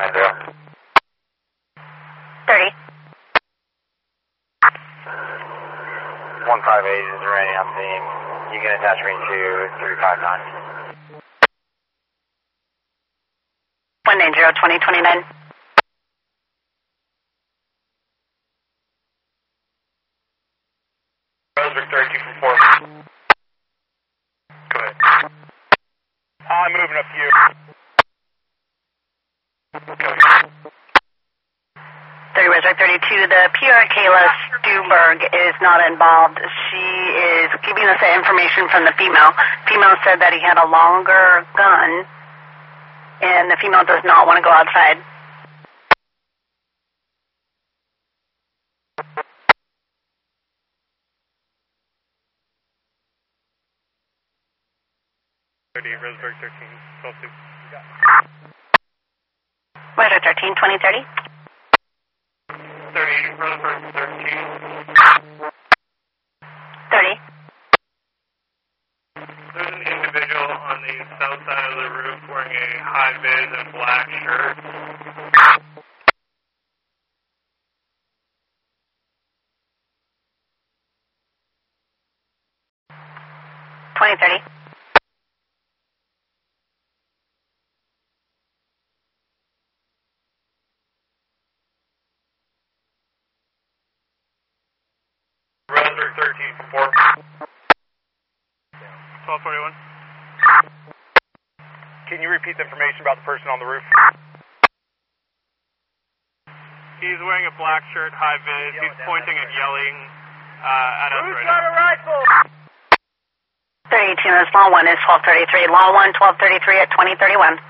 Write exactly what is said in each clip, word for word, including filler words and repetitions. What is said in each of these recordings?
zero. thirty. one five eight is ready on scene. You can attach me to three five nine. one nine zero, twenty twenty-nine. Roseburg thirty-two from four. Go ahead. I'm moving up here. thirty Roseburg thirty-two, the P R Kayla Stuberg is not involved. She is giving us the information from the female. Female said that he had a longer gun, and the female does not want to go outside. thirty, Roseburg thirteen, twelve two. Roseburg thirteen, twenty thirty. thirty, Roseburg thirteen. thirty. There's an individual on the south side of the roof wearing a high vis and black shirt. twenty thirty. Roseburg thirteen from four. twelve forty-one. Can you repeat the information about the person on the roof? He's wearing a black shirt, high vis. He's pointing and yelling uh, at us right now. Who's got a rifle? thirty-two, this law one is twelve thirty-three. Law one, twelve thirty-three at twenty thirty-one.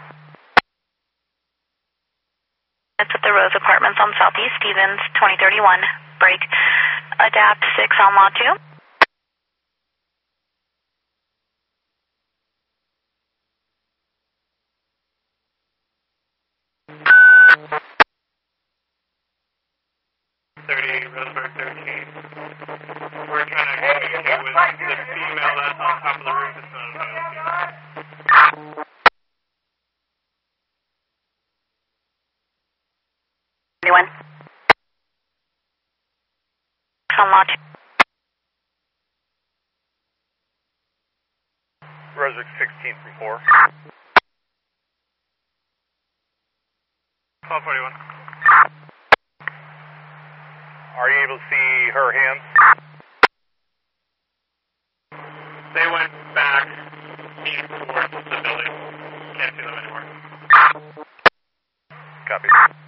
It's at the Rose Apartments on Southeast Stevens, twenty thirty-one. Break. Adapt six on law two. thirty, Roseburg thirteen. We're trying to communicate with the female that's on top of the roof. It's not a female. Anyone? On law two. Roseburg sixteen from four. twelve forty-one. Are you able to see her hands? They went back east towards the building. Can't see them anymore. Copy.